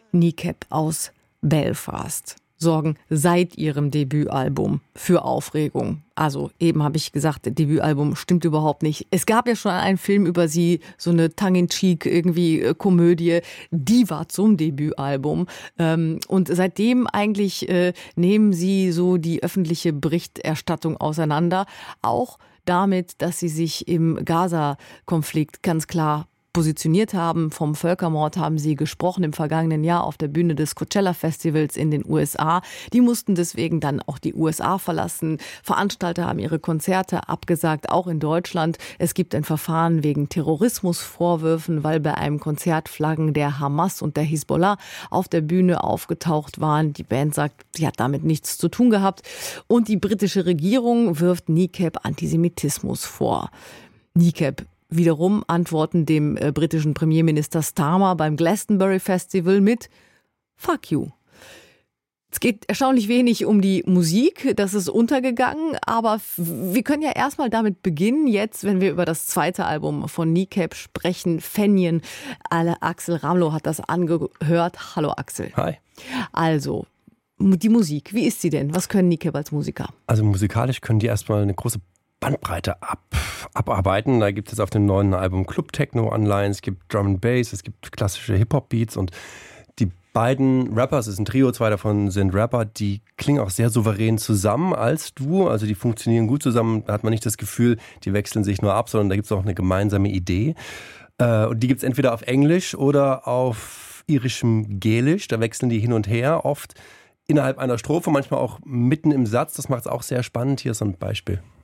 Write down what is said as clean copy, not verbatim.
Kneecap aus Belfast sorgen seit ihrem Debütalbum für Aufregung. Also eben habe ich gesagt, das Debütalbum stimmt überhaupt nicht. Es gab ja schon einen Film über sie, so eine tongue-in-cheek irgendwie Komödie, die war zum Debütalbum. Und seitdem eigentlich nehmen sie so die öffentliche Berichterstattung auseinander. Auch damit, dass sie sich im Gaza-Konflikt ganz klar positioniert haben. Vom Völkermord haben sie gesprochen im vergangenen Jahr auf der Bühne des Coachella-Festivals in den USA. Die mussten deswegen dann auch die USA verlassen. Veranstalter haben ihre Konzerte abgesagt, auch in Deutschland. Es gibt ein Verfahren wegen Terrorismusvorwürfen, weil bei einem Konzert Flaggen der Hamas und der Hisbollah auf der Bühne aufgetaucht waren. Die Band sagt, sie hat damit nichts zu tun gehabt. Und die britische Regierung wirft Kneecap Antisemitismus vor. Kneecap wiederum antworten dem britischen Premierminister Starmer beim Glastonbury Festival mit Fuck you. Es geht erstaunlich wenig um die Musik, das ist untergegangen, aber wir können ja erstmal damit beginnen, jetzt, wenn wir über das zweite Album von Kneecap sprechen, Fenjen. Axel Ramlow hat das angehört. Hallo Axel. Hi. Also, die Musik, wie ist sie denn? Was können Kneecap als Musiker? Also musikalisch können die erstmal eine große Bandbreite abarbeiten. Da gibt es auf dem neuen Album Club Techno Anleihen, es gibt Drum and Bass, es gibt klassische Hip-Hop-Beats und die beiden Rapper, es ist ein Trio, zwei davon sind Rapper, die klingen auch sehr souverän zusammen als Duo, also die funktionieren gut zusammen, da hat man nicht das Gefühl, die wechseln sich nur ab, sondern da gibt es auch eine gemeinsame Idee. Und die gibt es entweder auf Englisch oder auf irischem Gälisch, da wechseln die hin und her, oft innerhalb einer Strophe, manchmal auch mitten im Satz, das macht es auch sehr spannend. Hier ist so ein Beispiel.